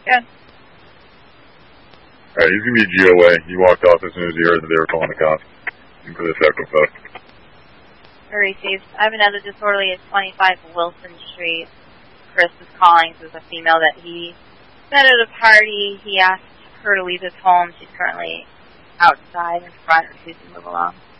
Good. Alright, he's going to be GOA. He walked off as soon as he heard that they were calling the cops for this echo theft. Received. I have another disorderly at 25 Wilson Street. Chris is calling. There's a female that he met at a party. He asked her to leave his home. She's currently outside in front, refusing to move along.